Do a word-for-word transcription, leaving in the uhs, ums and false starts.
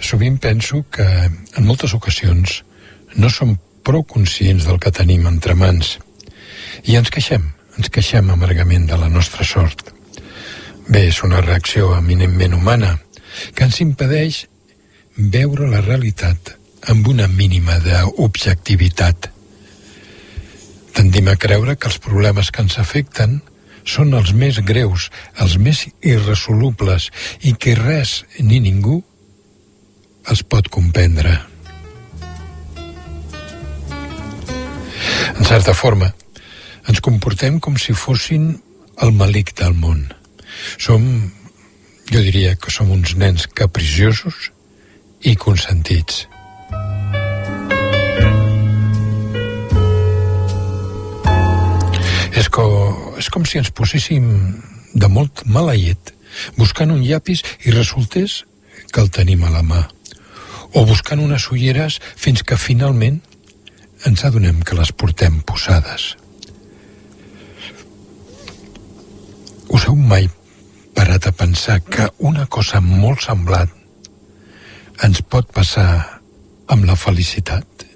Sovint penso que en moltes ocasions no som prou conscients del que tenim entre mans i ens queixem, ens queixem amargament de la nostra sort. Bé, és una reacció eminentment humana que ens impedeix veure la realitat amb una mínima d'objectivitat. Tendim a creure que els problemes que ens afecten són els més greus, els més irresolubles i que res ni ningú els pot comprendre. En certa forma, ens comportem com si fossin el malic del món. Som, jo diria que som uns nens capriciosos i consentits. És, co, és com si ens poséssim de molt maleït buscant un llapis i resultés que el tenim a la mà, o buscant unes ulleres fins que finalment ens adonem que les portem posades. Us heu mai parat a pensar que una cosa molt semblant ens pot passar amb la felicitat?